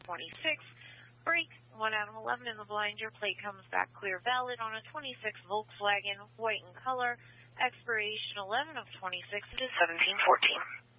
26. Break 1 out of 11 in the blind. Your plate comes back clear valid on a 26 Volkswagen, white in color. Expiration 11 of 26. It is 1714.